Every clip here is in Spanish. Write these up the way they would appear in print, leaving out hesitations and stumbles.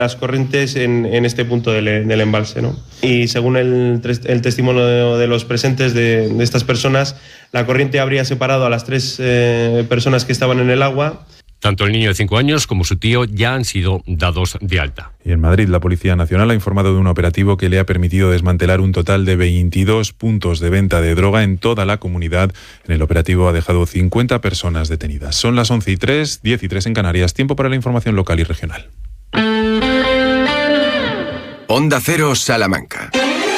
las corrientes en este punto del embalse, ¿no? Y según el testimonio de los presentes de estas personas, la corriente habría separado a las 3 personas que estaban en el agua. Tanto el niño de 5 años como su tío ya han sido dados de alta. Y en Madrid, la Policía Nacional ha informado de un operativo que le ha permitido desmantelar un total de 22 puntos de venta de droga en toda la comunidad. En el operativo ha dejado 50 personas detenidas. Son las 11:03, 10:03 en Canarias. Tiempo para la información local y regional. Onda Cero Salamanca.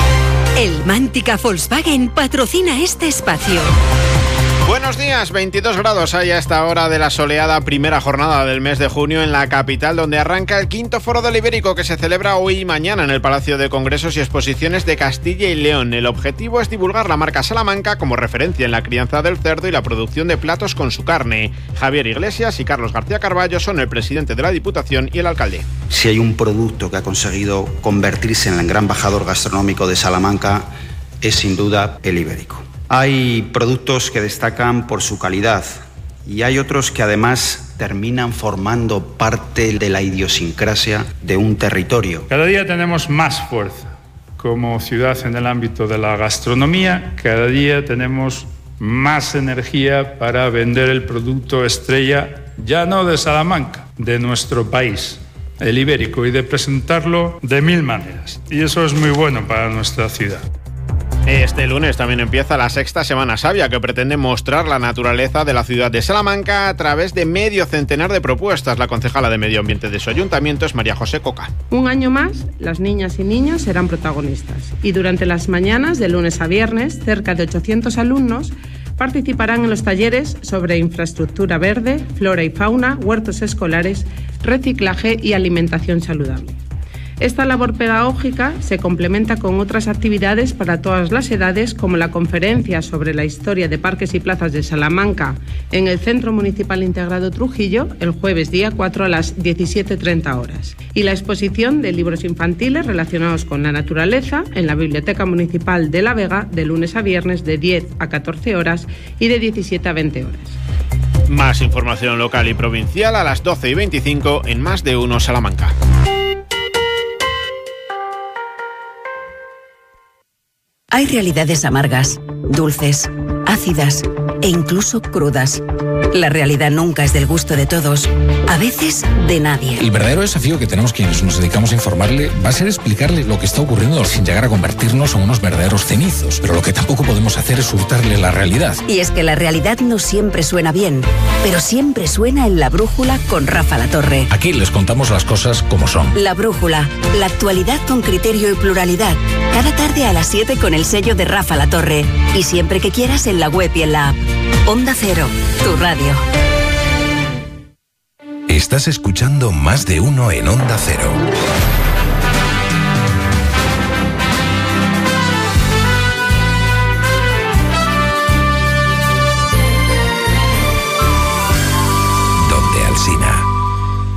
El Mántica Volkswagen patrocina este espacio. Buenos días, 22 grados hay a esta hora de la soleada primera jornada del mes de junio en la capital, donde arranca el 5º Foro del Ibérico, que se celebra hoy y mañana en el Palacio de Congresos y Exposiciones de Castilla y León. El objetivo es divulgar la marca Salamanca como referencia en la crianza del cerdo y la producción de platos con su carne. Javier Iglesias y Carlos García Carballo son el presidente de la Diputación y el alcalde. Si hay un producto que ha conseguido convertirse en el gran embajador gastronómico de Salamanca, es sin duda el ibérico. Hay productos que destacan por su calidad y hay otros que además terminan formando parte de la idiosincrasia de un territorio. Cada día tenemos más fuerza como ciudad en el ámbito de la gastronomía, cada día tenemos más energía para vender el producto estrella, ya no de Salamanca, de nuestro país, el ibérico, y de presentarlo de 1000 maneras. Y eso es muy bueno para nuestra ciudad. Este lunes también empieza la 6ª Semana Sabia, que pretende mostrar la naturaleza de la ciudad de Salamanca a través de medio centenar de propuestas. La concejala de Medio Ambiente de su ayuntamiento es María José Coca. Un año más, las niñas y niños serán protagonistas. Y durante las mañanas, de lunes a viernes, cerca de 800 alumnos participarán en los talleres sobre infraestructura verde, flora y fauna, huertos escolares, reciclaje y alimentación saludable. Esta labor pedagógica se complementa con otras actividades para todas las edades, como la conferencia sobre la historia de parques y plazas de Salamanca en el Centro Municipal Integrado Trujillo, el jueves día 4 a las 17:30 horas, y la exposición de libros infantiles relacionados con la naturaleza en la Biblioteca Municipal de La Vega, de lunes a viernes de 10 a 14 horas y de 17 a 20 horas. Más información local y provincial a las 12:25 en Más de Uno Salamanca. Hay realidades amargas, dulces, ácidas e incluso crudas. La realidad nunca es del gusto de todos, a veces de nadie. El verdadero desafío que tenemos quienes nos dedicamos a informarle va a ser explicarle lo que está ocurriendo sin llegar a convertirnos en unos verdaderos cenizos. Pero lo que tampoco podemos hacer es hurtarle la realidad. Y es que la realidad no siempre suena bien, pero siempre suena en La Brújula con Rafa Latorre. Aquí les contamos las cosas como son. La Brújula, la actualidad con criterio y pluralidad. Cada tarde a las 7 con el sello de Rafa Latorre. Y siempre que quieras en la web y en la app. Onda Cero, tu radio. Estás escuchando Más de Uno en Onda Cero.